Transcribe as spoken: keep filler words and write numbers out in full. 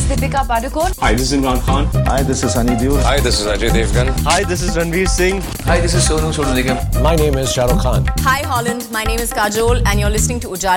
Deepika Padukone. Hi, this is Imran Khan. Hi, this is Sunny Deol. Hi, this is Ajay Devgan. Hi, this is Ranveer Singh. Hi, this is Sonu Sood Nigam. My name is Shah Rukh Khan. Hi Holland, my name is Kajol and you're listening to Ujala.